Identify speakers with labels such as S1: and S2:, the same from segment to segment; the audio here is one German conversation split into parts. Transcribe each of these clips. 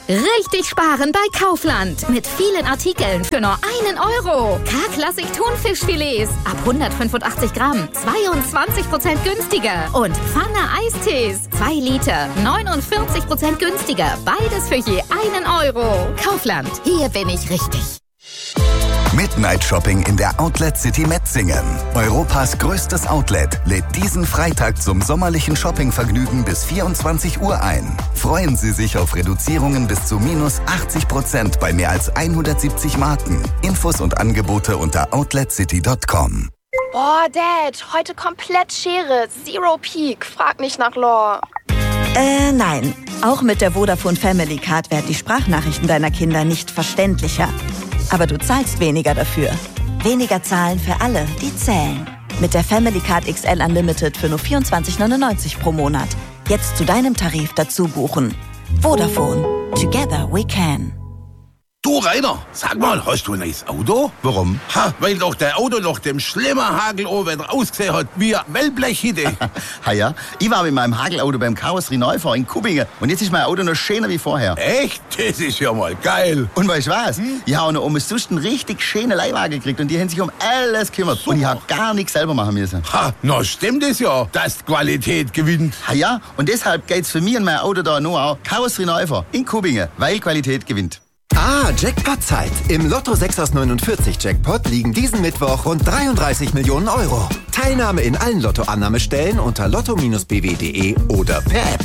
S1: Richtig sparen bei Kaufland. Mit vielen Artikeln für nur 1 Euro. K-Klassik Thunfischfilets ab 185 Gramm. 22% günstiger. Und Pfanne Eistees. 2 Liter. 49% günstiger. Beides für je 1 Euro. Kaufland. Hier bin ich richtig.
S2: Midnight Shopping in der Outlet City Metzingen. Europas größtes Outlet lädt diesen Freitag zum sommerlichen Shoppingvergnügen bis 24 Uhr ein. Freuen Sie sich auf Reduzierungen bis zu minus 80% bei mehr als 170 Marken. Infos und Angebote unter outletcity.com.
S3: Boah, Dad, heute komplett Schere. Zero Peak. Frag nicht nach Lore.
S4: Nein. Auch mit der Vodafone Family Card werden die Sprachnachrichten deiner Kinder nicht verständlicher. Aber du zahlst weniger dafür. Weniger zahlen für alle, die zählen. Mit der Family Card XL Unlimited für nur 24,99 pro Monat. Jetzt zu deinem Tarif dazu buchen. Vodafone. Together we can.
S5: Du, Rainer, sag mal, hast du ein neues Auto?
S6: Warum?
S5: Weil doch der Auto nach dem schlimmen Hagelohrwetter ausgesehen hat wie ein Wellblechhütte.
S6: Ja, ich war mit meinem Hagelauto beim Karosserieneufahrer in Kubbingen und jetzt ist mein Auto noch schöner wie vorher.
S5: Echt? Das ist ja mal geil.
S6: Und weißt du was? Ich habe noch umsonst einen richtig schönen Leihwagen gekriegt und die haben sich um alles gekümmert.
S5: Super.
S6: Und ich habe gar nichts selber machen müssen.
S5: Na stimmt es ja, dass die Qualität gewinnt.
S6: Ja, und deshalb geht's für mich und mein Auto da nur auch Karosserieneufahrer in Kubbingen, weil Qualität gewinnt.
S7: Jackpot-Zeit. Im Lotto 6 aus 49 Jackpot liegen diesen Mittwoch rund 33 Millionen Euro. Teilnahme in allen Lottoannahmestellen unter lotto-bw.de oder per App.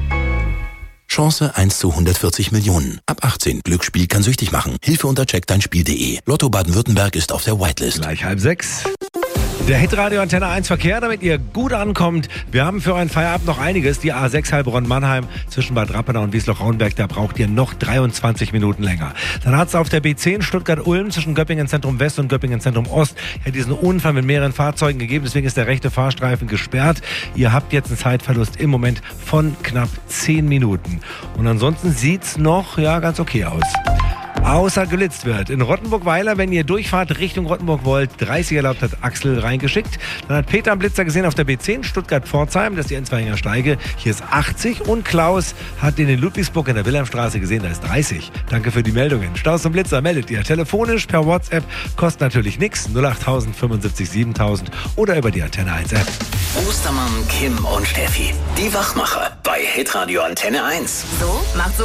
S8: Chance 1 zu 140 Millionen. Ab 18. Glücksspiel kann süchtig machen. Hilfe unter checkdeinspiel.de. Lotto Baden-Württemberg ist auf der Whitelist.
S9: Gleich 5:30. Der Hitradio Antenne 1 Verkehr, damit ihr gut ankommt. Wir haben für euren Feierabend noch einiges. Die A6 Heilbronn-Mannheim zwischen Bad Rappenau und Wiesloch-Rauenberg, da braucht ihr noch 23 Minuten länger. Dann hat es auf der B10 Stuttgart-Ulm zwischen Göppingen Zentrum West und Göppingen Zentrum Ost diesen Unfall mit mehreren Fahrzeugen gegeben. Deswegen ist der rechte Fahrstreifen gesperrt. Ihr habt jetzt einen Zeitverlust im Moment von knapp 10 Minuten. Und ansonsten sieht's noch ganz okay aus. Außer gelitzt wird. In Rottenburg-Weiler, wenn ihr Durchfahrt Richtung Rottenburg wollt, 30 erlaubt, hat Axel reingeschickt. Dann hat Peter einen Blitzer gesehen auf der B10 Stuttgart-Pforzheim, das ist die N2er Steige. Hier ist 80 und Klaus hat den in Ludwigsburg in der Wilhelmstraße gesehen, da ist 30. Danke für die Meldungen. Staus und Blitzer meldet ihr telefonisch per WhatsApp, kostet natürlich nichts, 08000 75 7000 oder über die Antenne 1 App.
S10: Ostermann, Kim und Steffi, die Wachmacher bei Hitradio Antenne 1.
S1: So macht so